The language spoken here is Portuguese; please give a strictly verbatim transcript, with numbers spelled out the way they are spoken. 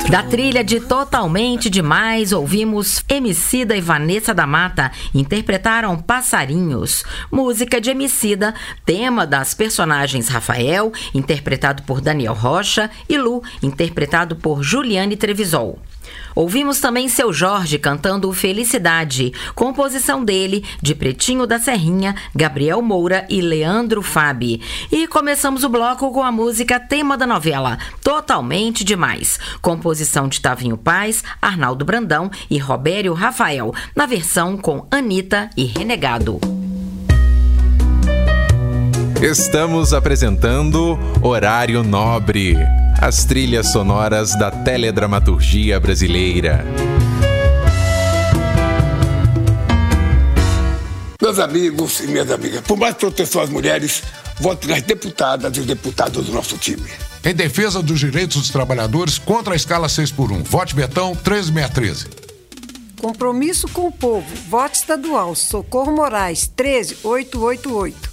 Da trilha de Totalmente Demais, ouvimos Emicida e Vanessa da Mata interpretaram Passarinhos, música de Emicida, tema das personagens Rafael, interpretado por Daniel Rocha, e Lu, interpretado por Juliane Trevisol. Ouvimos também Seu Jorge cantando Felicidade, composição dele, de Pretinho da Serrinha, Gabriel Moura e Leandro Fabi. E começamos o bloco com a música tema da novela, Totalmente Demais, composição de Tavinho Paz, Arnaldo Brandão e Robério Rafael, na versão com Anitta e Renegado. Estamos apresentando Horário Nobre, as trilhas sonoras da teledramaturgia brasileira. Meus amigos e minhas amigas, por mais proteção às mulheres, vote nas deputadas e os deputados do nosso time. Em defesa dos direitos dos trabalhadores, contra a escala seis por um. Vote Betão treze mil seiscentos e treze. Compromisso com o povo. Vote estadual. Socorro Moraes treze mil oitocentos e oitenta e oito.